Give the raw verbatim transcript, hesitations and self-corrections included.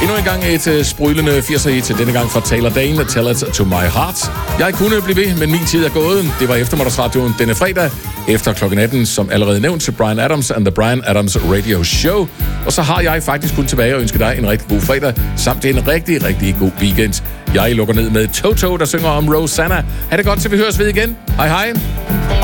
Endnu en gang et uh, sprudlende firser-hit, denne gang fra Taylor Dane, Tell It To My Heart. Jeg kunne blive ved, men min tid er gået. Det var eftermiddagsradioen denne fredag, efter klokken atten, som allerede nævnt, til Bryan Adams and the Bryan Adams Radio Show. Og så har jeg faktisk kun tilbage og ønsker dig en rigtig god fredag, samt en rigtig, rigtig god weekend. Jeg lukker ned med Toto, der synger om Rosanna. Ha' det godt, til vi høres ved igen. Hej hej.